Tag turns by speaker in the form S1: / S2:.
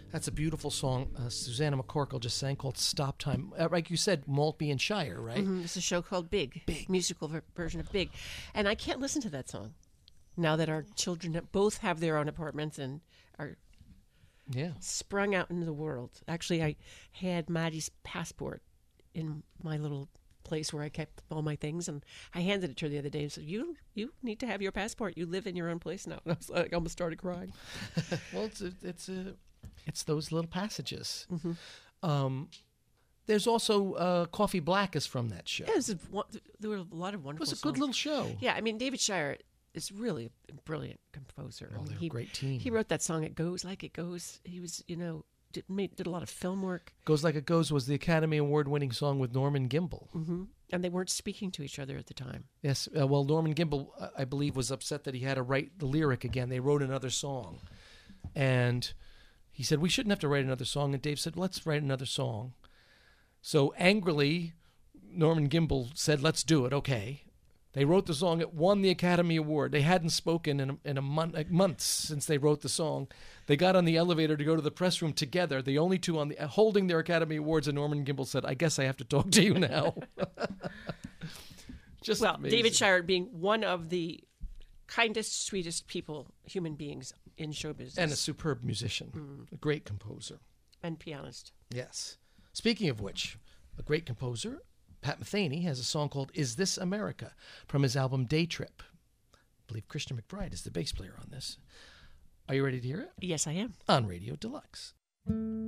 S1: That's a beautiful song Susanna McCorkle just sang called Stop Time. Like you said, Maltby and Shire, right?
S2: Mm-hmm. It's a show called Big. Musical version of Big. And I can't listen to that song now that our children both have their own apartments and are sprung out into the world. Actually, I had Maddie's passport in my little place where I kept all my things, and I handed it to her the other day and said, you need to have your passport. You live in your own place now. And I was like, I almost started crying.
S1: Well, it's those little passages. Mm-hmm. There's also Coffee Black is from that show.
S2: Yeah, there were a lot of wonderful songs.
S1: It was a good little show.
S2: Yeah, I mean, David Shire is really a brilliant composer.
S1: Oh, they're a great team.
S2: He wrote that song, It Goes Like It Goes. He was, did a lot of film work.
S1: Goes Like It Goes was the Academy Award-winning song with Norman Gimbel.
S2: Mm-hmm. And they weren't speaking to each other at the time.
S1: Yes. Well, Norman Gimbel, I believe, was upset that he had to write the lyric again. They wrote another song. And he said, we shouldn't have to write another song. And Dave said, let's write another song. So angrily, Norman Gimbel said, let's do it. Okay. They wrote the song. It won the Academy Award. They hadn't spoken in a months since they wrote the song. They got on the elevator to go to the press room together, the only two holding their Academy Awards, and Norman Gimbel said, I guess I have to talk to you now. Just amazing.
S2: David Shire being one of the kindest, sweetest human beings in show business.
S1: And a superb musician, a great composer.
S2: And pianist.
S1: Yes. Speaking of which, a great composer, Pat Metheny, has a song called Is This America from his album Day Trip. I believe Christian McBride is the bass player on this. Are you ready to hear it?
S2: Yes, I am.
S1: On Radio Deluxe.